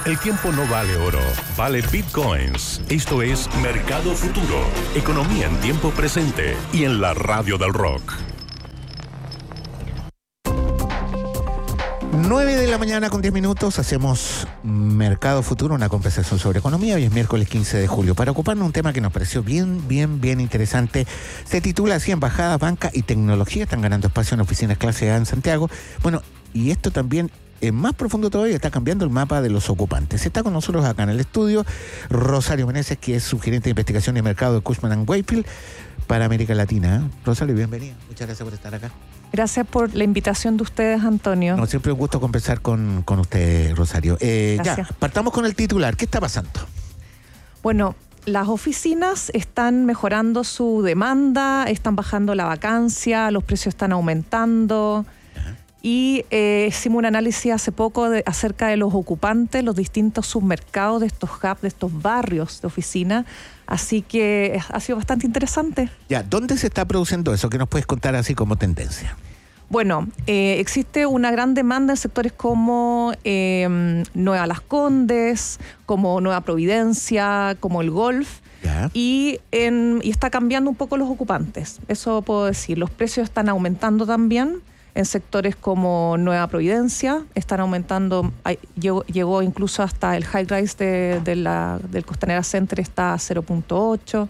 El tiempo no vale oro, vale bitcoins. Esto es Mercado Futuro. Economía en tiempo presente y en la radio del rock. 9 de la mañana con 10 minutos hacemos Mercado Futuro, una conversación sobre economía. Hoy es miércoles 15 de julio. Para ocuparnos un tema que nos pareció bien interesante. Se titula así: Embajadas, Banca y Tecnología están ganando espacio en oficinas clase A en Santiago. Bueno, y esto también es más profundo todavía, está cambiando el mapa de los ocupantes. Está con nosotros acá en el estudio Rosario Meneses, que es subgerente de investigación y mercado de Cushman & Wakefield para América Latina. Rosario, bienvenida. Muchas gracias por estar acá. Gracias por la invitación de ustedes, Antonio. No, siempre un gusto conversar con usted, Rosario. Ya, partamos con el titular. ¿Qué está pasando? Bueno, las oficinas están mejorando su demanda, están bajando la vacancia, los precios están aumentando. Y hicimos un análisis hace poco acerca de los ocupantes, los distintos submercados de estos hubs, de estos barrios de oficina. Así que ha sido bastante interesante. Ya, ¿dónde se está produciendo eso? ¿Qué nos puedes contar así como tendencia? Bueno, existe una gran demanda en sectores como Nueva Las Condes, como Nueva Providencia, como el Golf. Ya. Y está cambiando un poco los ocupantes. Eso puedo decir. Los precios están aumentando también. En sectores como Nueva Providencia están aumentando, llegó incluso hasta el high rise del Costanera Center, está a 0.8.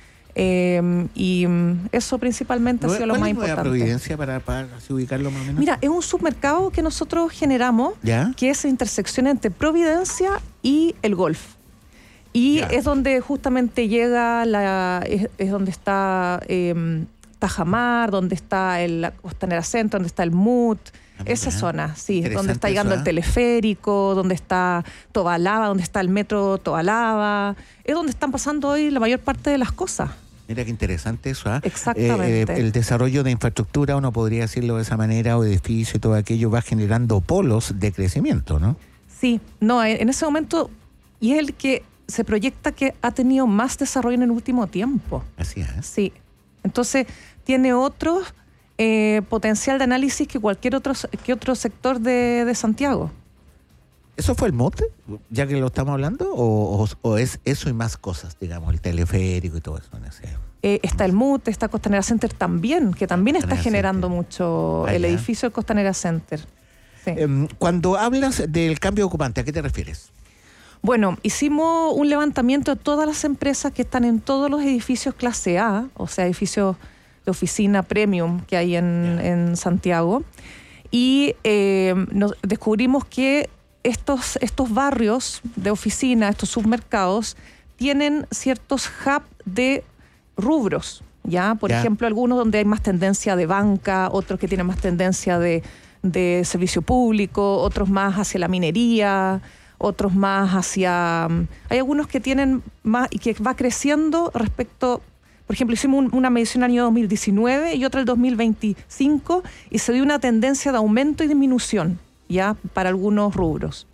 Y eso principalmente ha sido lo más importante. ¿Cuál es Nueva Providencia para así ubicarlo más o menos? Mira, es un submercado que nosotros generamos, ¿ya? Que es la intersección entre Providencia y el Golf. Y ¿ya? Es donde justamente llega, es donde está Tajamar, donde está el Costanera Center, donde está el MUT, esa zona, sí, donde está llegando el teleférico, donde está Tobalaba, donde está el metro Tobalaba, es donde están pasando hoy la mayor parte de las cosas. Mira qué interesante eso, ¿eh? Exactamente. El desarrollo de infraestructura, uno podría decirlo de esa manera, o edificios y todo aquello, va generando polos de crecimiento, ¿no? Sí, no, en ese momento, y es el que se proyecta que ha tenido más desarrollo en el último tiempo. Así es. Sí, entonces tiene otro potencial de análisis que cualquier otro sector de Santiago. ¿Eso fue el mote, ya que lo estamos hablando? ¿O es eso y más cosas, digamos, el teleférico y todo eso? No sé. Está el MUT, está Costanera Center también, que también está generando mucho el ya. edificio del Costanera Center. Sí. Cuando hablas del cambio de ocupante, ¿a qué te refieres? Bueno, hicimos un levantamiento de todas las empresas que están en todos los edificios clase A, o sea, edificios de oficina premium que hay en Santiago, y descubrimos que estos barrios de oficina, estos submercados, tienen ciertos hubs de rubros, ¿ya? Por ejemplo, algunos donde hay más tendencia de banca, otros que tienen más tendencia de servicio público, otros más hacia la minería, otros más hacia... Hay algunos que tienen más y que va creciendo respecto... Por ejemplo, hicimos una medición el año 2019 y otra el 2025 y se dio una tendencia de aumento y disminución, ¿ya? Para algunos rubros.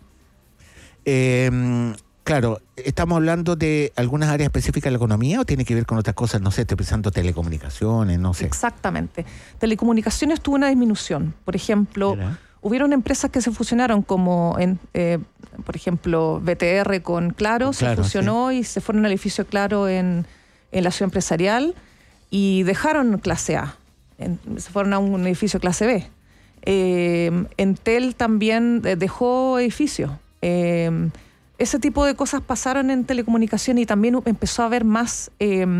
Claro, ¿estamos hablando de algunas áreas específicas de la economía o tiene que ver con otras cosas? No sé, estoy pensando telecomunicaciones, no sé. Exactamente. Telecomunicaciones tuvo una disminución. Por ejemplo... ¿verdad? Hubieron empresas que se fusionaron como, por ejemplo, BTR con Claro, se fusionó, sí, y se fueron al edificio Claro en la ciudad empresarial y dejaron clase A, se fueron a un edificio clase B. Entel también dejó edificios. Ese tipo de cosas pasaron en telecomunicación y también empezó a haber más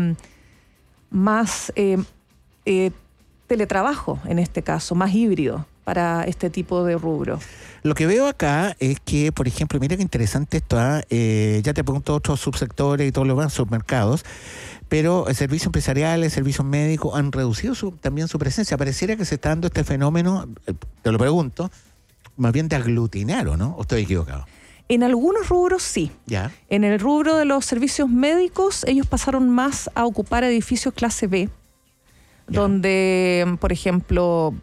teletrabajo en este caso, más híbrido para este tipo de rubro. Lo que veo acá es que, por ejemplo, mira qué interesante esto, ya te pregunto otros subsectores y todos los demás submercados, pero servicios empresariales, servicios médicos han reducido también su presencia. Pareciera que se está dando este fenómeno, te lo pregunto, más bien de aglutinar, ¿o no? ¿O estoy equivocado? En algunos rubros sí. ¿Ya? En el rubro de los servicios médicos, ellos pasaron más a ocupar edificios clase B, donde, por ejemplo,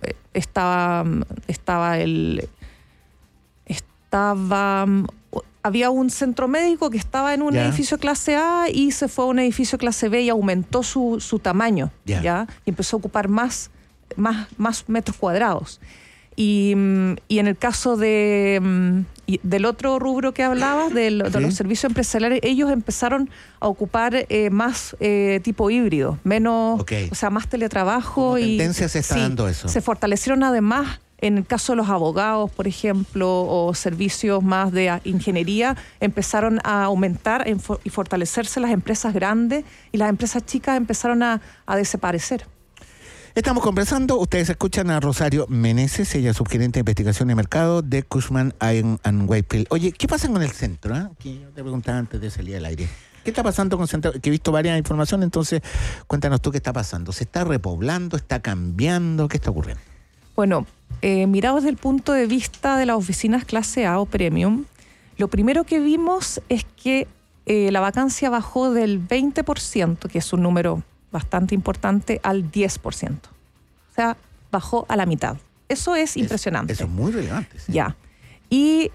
había un centro médico que estaba en un edificio clase A y se fue a un edificio clase B y aumentó su tamaño, ¿ya? Y empezó a ocupar más metros cuadrados. Y en el caso de Y del otro rubro que hablabas, de los servicios empresariales, ellos empezaron a ocupar más tipo híbrido, menos, o sea, más teletrabajo. Como tendencia se está dando eso. Se fortalecieron además, en el caso de los abogados, por ejemplo, o servicios más de ingeniería, empezaron a aumentar y fortalecerse las empresas grandes y las empresas chicas empezaron a desaparecer. Estamos conversando, ustedes escuchan a Rosario Meneses, ella es subgerente de investigación y mercado de Cushman & Wakefield. Oye, ¿qué pasa con el centro? Que yo te preguntaba antes de salir al aire. ¿Qué está pasando con el centro? Que he visto varias informaciones, entonces cuéntanos tú qué está pasando. ¿Se está repoblando? ¿Está cambiando? ¿Qué está ocurriendo? Bueno, mirado desde el punto de vista de las oficinas clase A o premium, lo primero que vimos es que la vacancia bajó del 20%, que es un número bastante importante, al 10%. O sea, bajó a la mitad. Eso es impresionante. Eso es muy relevante. Sí. Ya. Y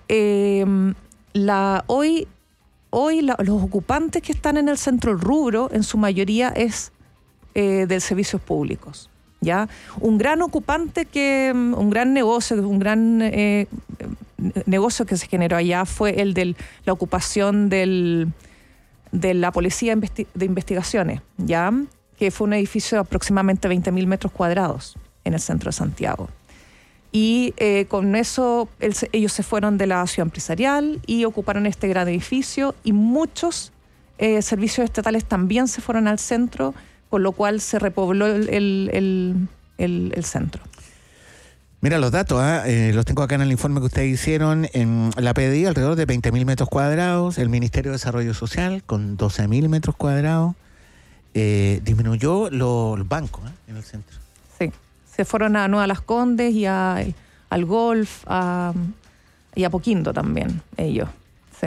hoy los ocupantes que están en el centro, el rubro, en su mayoría es de servicios públicos. ¿Ya? Un gran ocupante un gran negocio que se generó allá fue el de la ocupación de la Policía de Investigaciones, ¿ya? Que fue un edificio de aproximadamente 20.000 metros cuadrados en el centro de Santiago. Y con eso ellos se fueron de la ciudad empresarial y ocuparon este gran edificio, y muchos servicios estatales también se fueron al centro, con lo cual se repobló el centro. Mira los datos, los tengo acá en el informe que ustedes hicieron. En la PDI alrededor de 20.000 metros cuadrados, el Ministerio de Desarrollo Social con 12.000 metros cuadrados. Disminuyó los bancos en el centro. Sí, se fueron a Nueva Las Condes y al Golf y a Poquindo también, ellos. Sí.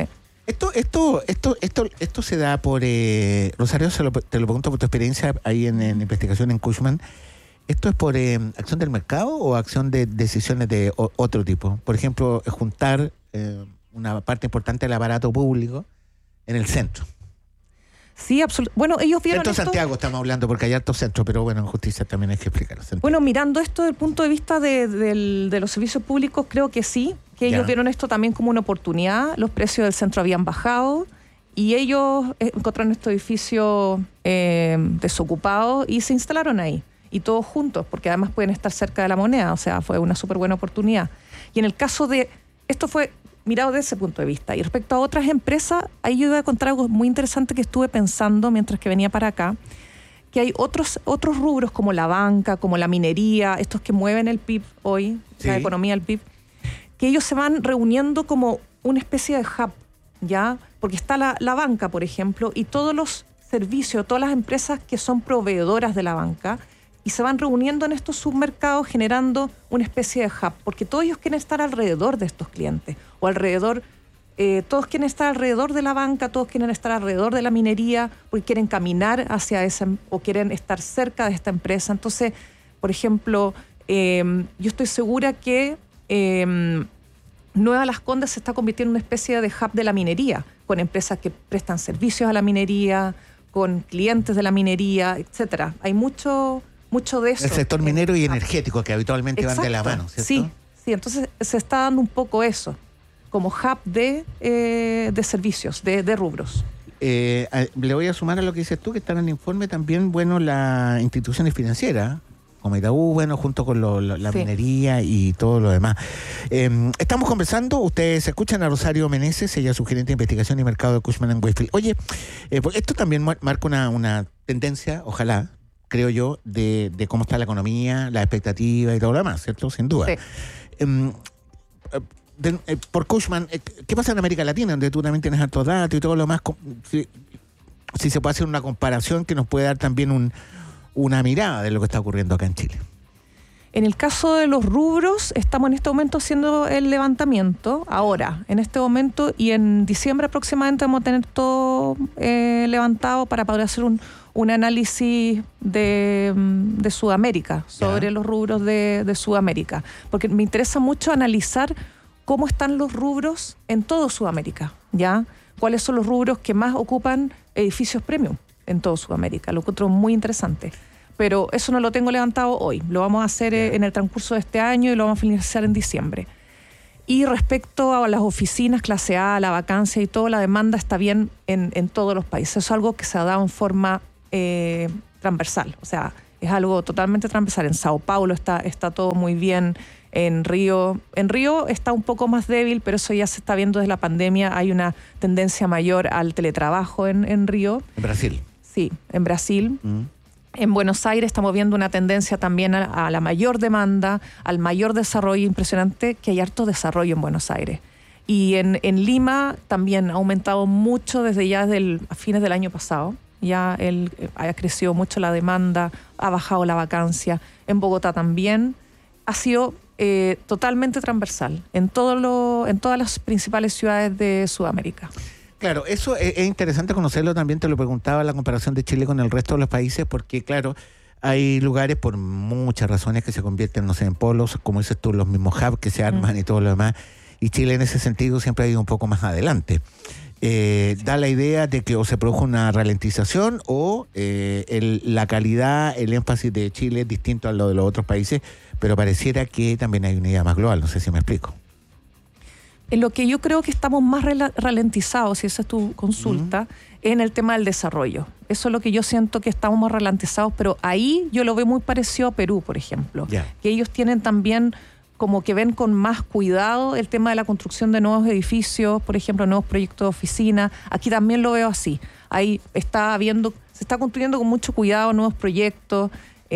Esto se da por... Rosario, te lo pregunto por tu experiencia ahí en investigación en Cushman. ¿Esto es por acción del mercado o acción de decisiones de otro tipo? Por ejemplo, juntar una parte importante del aparato público en el centro. Sí, absolutamente. Bueno, ellos vieron Centro esto... Santiago estamos hablando, porque hay hartos centros, pero bueno, en justicia también hay que explicarlo. Bueno, mirando esto desde el punto de vista de los servicios públicos, creo que sí, que ellos vieron esto también como una oportunidad. Los precios del centro habían bajado y ellos encontraron este edificio desocupado y se instalaron ahí. Y todos juntos, porque además pueden estar cerca de la Moneda, o sea, fue una súper buena oportunidad. Y en el caso de... Esto fue mirado desde ese punto de vista. Y respecto a otras empresas, ahí yo iba a contar algo muy interesante que estuve pensando mientras que venía para acá, que hay otros rubros como la banca, como la minería, estos que mueven el PIB hoy, la economía del PIB, que ellos se van reuniendo como una especie de hub, ¿ya? Porque está la banca, por ejemplo, y todos los servicios, todas las empresas que son proveedoras de la banca, y se van reuniendo en estos submercados generando una especie de hub, porque todos ellos quieren estar alrededor de estos clientes, o todos quieren estar alrededor de la banca, todos quieren estar alrededor de la minería, porque quieren caminar hacia esa, o quieren estar cerca de esta empresa. Entonces, por ejemplo, yo estoy segura que Nueva Las Condes se está convirtiendo en una especie de hub de la minería, con empresas que prestan servicios a la minería, con clientes de la minería, etcétera. Hay mucho de eso. El sector minero y energético, que habitualmente van de la mano, ¿cierto? Sí, entonces se está dando un poco eso, como hub de servicios, de rubros. Le voy a sumar a lo que dices tú, que está en el informe también, bueno, las instituciones financieras, como Itaú, bueno, junto con la minería y todo lo demás. Estamos conversando, ustedes escuchan a Rosario Meneses, ella es subgerente de investigación y mercado de Cushman & Wakefield. Oye, esto también marca una tendencia, ojalá, creo yo, de cómo está la economía, la expectativa y todo lo demás, ¿cierto? Sin duda. Sí. Por Cushman, ¿qué pasa en América Latina, donde tú también tienes hartos datos y todo lo demás? Si se puede hacer una comparación que nos puede dar también una mirada de lo que está ocurriendo acá en Chile. En el caso de los rubros, estamos en este momento haciendo el levantamiento, ahora, en este momento, y en diciembre aproximadamente vamos a tener todo levantado para poder hacer un análisis de Sudamérica, sobre los rubros de Sudamérica, porque me interesa mucho analizar cómo están los rubros en todo Sudamérica, ¿ya? Cuáles son los rubros que más ocupan edificios premium en todo Sudamérica. Lo encuentro muy interesante. Pero eso no lo tengo levantado hoy. Lo vamos a hacer en el transcurso de este año y lo vamos a finalizar en diciembre. Y respecto a las oficinas clase A, la vacancia y todo, la demanda está bien en todos los países. Es algo que se ha dado en forma transversal, o sea, es algo totalmente transversal. En Sao Paulo está todo muy bien, en Río está un poco más débil, pero eso ya se está viendo desde la pandemia. Hay una tendencia mayor al teletrabajo en Río. ¿En Brasil? Sí, en Brasil. En Buenos Aires estamos viendo una tendencia también a la mayor demanda, al mayor desarrollo. Impresionante que hay harto desarrollo en Buenos Aires. Y en Lima también ha aumentado mucho desde a fines del año pasado. Ya ha crecido mucho la demanda, ha bajado la vacancia. En Bogotá también ha sido totalmente transversal en todas las principales ciudades de Sudamérica. Claro, eso es interesante conocerlo también, te lo preguntaba, la comparación de Chile con el resto de los países, porque claro, hay lugares por muchas razones que se convierten, no sé, en polos, como dices tú, los mismos hubs que se arman y todo lo demás, y Chile en ese sentido siempre ha ido un poco más adelante. Da la idea de que o se produjo una ralentización o la calidad, el énfasis de Chile es distinto a lo de los otros países, pero pareciera que también hay una idea más global, no sé si me explico. En lo que yo creo que estamos más ralentizados, si esa es tu consulta, en el tema del desarrollo. Eso es lo que yo siento, que estamos más ralentizados, pero ahí yo lo veo muy parecido a Perú, por ejemplo. Que ellos tienen también, como que ven con más cuidado el tema de la construcción de nuevos edificios, por ejemplo, nuevos proyectos de oficina. Aquí también lo veo así. Ahí se está construyendo con mucho cuidado nuevos proyectos.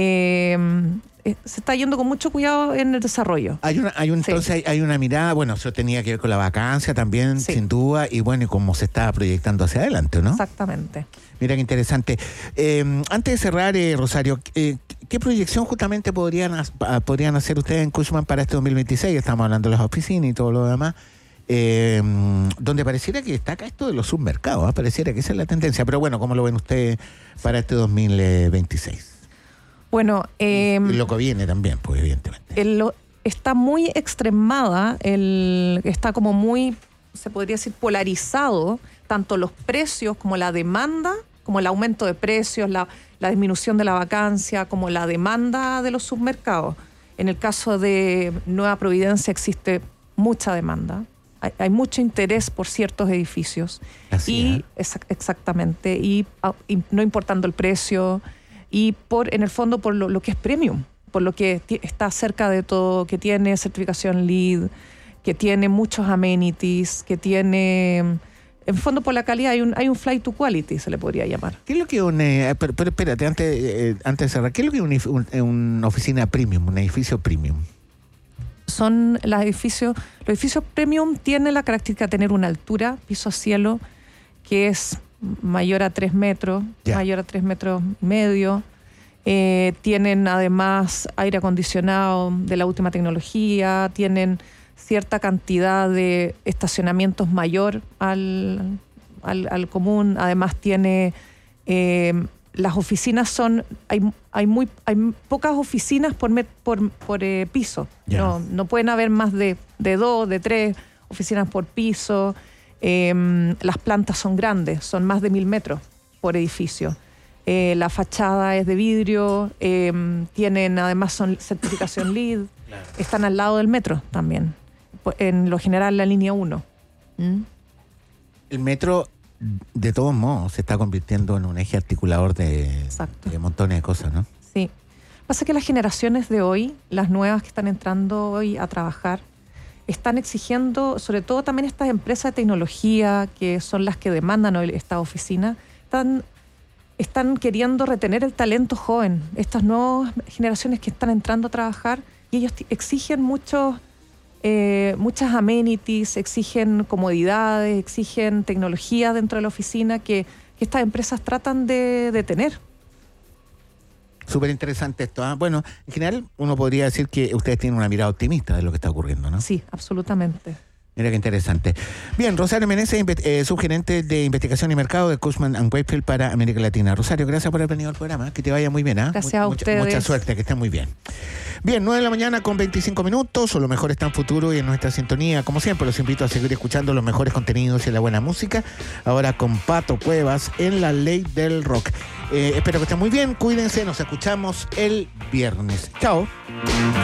Se está yendo con mucho cuidado en el desarrollo. Entonces hay una mirada, bueno, eso tenía que ver con la vacancia también, sin duda, y bueno, y cómo se está proyectando hacia adelante, ¿no? Exactamente. Mira qué interesante. Antes de cerrar, Rosario, ¿qué proyección justamente podrían hacer ustedes en Cushman para este 2026? Estamos hablando de las oficinas y todo lo demás. Donde pareciera que destaca esto de los submercados, ¿eh? Pareciera que esa es la tendencia, pero bueno, ¿cómo lo ven ustedes para este 2026? Bueno, lo que viene también, pues evidentemente. Está muy extremada, está como muy, se podría decir, polarizado, tanto los precios como la demanda, como el aumento de precios, la disminución de la vacancia, como la demanda de los submercados. En el caso de Nueva Providencia existe mucha demanda, hay mucho interés por ciertos edificios. Así, exactamente, y no importando el precio. Y en el fondo por lo que es premium, por lo que está cerca de todo, que tiene certificación LEED, que tiene muchos amenities, que tiene, en fondo por la calidad, hay un flight to quality, se le podría llamar. ¿Qué es lo que pero espérate, antes de cerrar, ¿qué es lo que una oficina premium, un edificio premium? Son los edificios premium tienen la característica de tener una altura, piso a cielo, que es mayor a 3 metros, mayor a 3 metros y medio. Tienen además aire acondicionado de la última tecnología, tienen cierta cantidad de estacionamientos mayor al común. Además tiene las oficinas hay pocas oficinas por piso. No pueden haber más de 2, de 3 oficinas por piso. Las plantas son grandes, son más de 1000 metros por edificio. La fachada es de vidrio, tienen además son certificación LEED, están al lado del metro también, en lo general la línea 1. El metro, de todos modos, se está convirtiendo en un eje articulador de montones de cosas, ¿no? Sí. Pasa que las generaciones de hoy, las nuevas que están entrando hoy a trabajar, están exigiendo, sobre todo también estas empresas de tecnología, que son las que demandan hoy esta oficina, están queriendo retener el talento joven, estas nuevas generaciones que están entrando a trabajar, y ellos exigen muchas amenities, exigen comodidades, exigen tecnología dentro de la oficina que estas empresas tratan de tener. Súper interesante esto, ¿eh? Bueno, en general uno podría decir que ustedes tienen una mirada optimista de lo que está ocurriendo, ¿no? Sí, absolutamente. Mira qué interesante. Bien, Rosario Meneses, subgerente de investigación y mercado de Cushman & Wakefield para América Latina. Rosario, gracias por haber venido al programa. Que te vaya muy bien, ¿eh? Gracias a ustedes. Mucha suerte, que estén muy bien. Bien, 9 de la mañana con 25 minutos, o lo mejor está en futuro y en nuestra sintonía. Como siempre, los invito a seguir escuchando los mejores contenidos y la buena música. Ahora con Pato Cuevas en La Ley del Rock. Espero que estén muy bien, cuídense, nos escuchamos el viernes. Chao.